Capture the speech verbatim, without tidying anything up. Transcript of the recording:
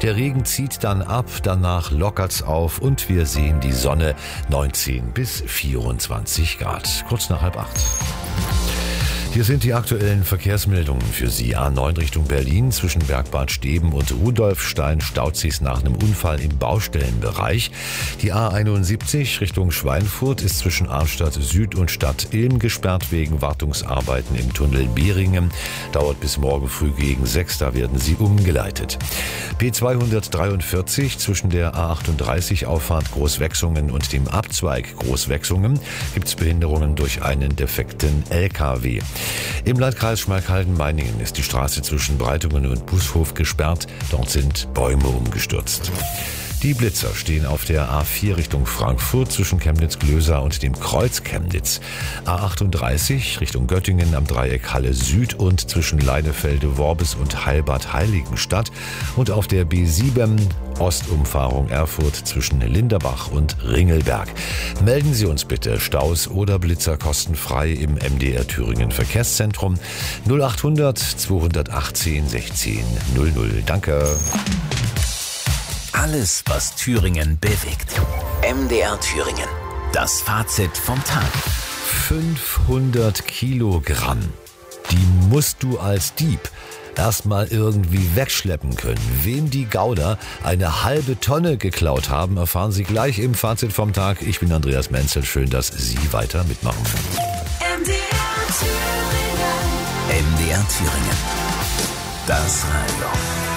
Der Regen zieht dann ab, danach lockert's auf und wir sehen die Sonne, neunzehn bis vierundzwanzig Grad. Kurz nach halb acht. Hier sind die aktuellen Verkehrsmeldungen für Sie. A neun Richtung Berlin zwischen Bergbad Steben und Rudolfstein staut sich's nach einem Unfall im Baustellenbereich. Die A einundsiebzig Richtung Schweinfurt ist zwischen Arnstadt Süd und Stadt Ilm gesperrt wegen Wartungsarbeiten im Tunnel Beringen. Dauert bis morgen früh gegen sechs, da werden sie umgeleitet. B zweihundertdreiundvierzig zwischen der A achtunddreißig Auffahrt Großwechsungen und dem Abzweig Großwechsungen gibt's Behinderungen durch einen defekten L K W. Im Landkreis Schmalkalden-Meiningen ist die Straße zwischen Breitungen und Bushof gesperrt. Dort sind Bäume umgestürzt. Die Blitzer stehen auf der A vier Richtung Frankfurt zwischen Chemnitz-Glösa und dem Kreuz Chemnitz. A achtunddreißig Richtung Göttingen am Dreieck Halle Süd und zwischen Leinefelde, Worbis und Heilbad-Heiligenstadt. Und auf der B sieben Ostumfahrung Erfurt zwischen Linderbach und Ringelberg. Melden Sie uns bitte Staus oder Blitzer kostenfrei im M D R Thüringen Verkehrszentrum null achthundert zweihundertachtzehn sechzehn null null. Danke. Alles, was Thüringen bewegt. M D R Thüringen. Das Fazit vom Tag. fünfhundert Kilogramm. Die musst du als Dieb erstmal irgendwie wegschleppen können. Wem die Gauner eine halbe Tonne geklaut haben, erfahren Sie gleich im Fazit vom Tag. Ich bin Andreas Menzel. Schön, dass Sie weiter mitmachen. M D R Thüringen. M D R Thüringen. Das Radio.